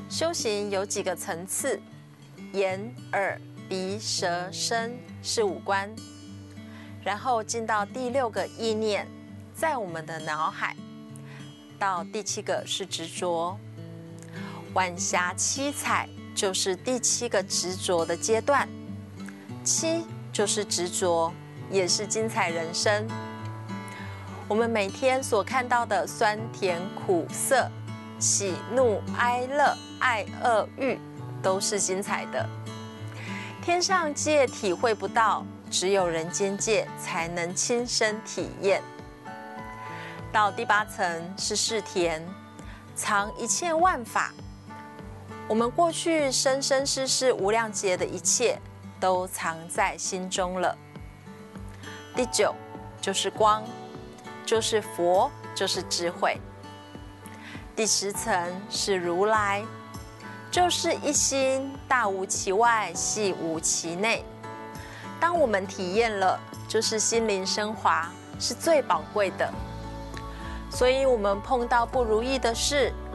修行有几个层次，眼、耳、鼻、舌、身是五官，然后进到第6个意念，在我们的脑海，到第7个是执着。晚霞七彩就是第7个执着的阶段，七就是执着，也是精彩人生。我们每天所看到的酸甜苦涩、喜怒哀乐、爱恶欲，都是精彩的。天上界体会不到，只有人间界才能亲身体验。到第8层是世田，藏一切万法。我们过去生生世世无量劫的一切，都藏在心中了。第9就是光，就是佛，就是智慧。第10层是如来，就是一心，大无其外，细无其内。当我们体验了，就是心灵升华，是最宝贵的。所以我们碰到不如意的事，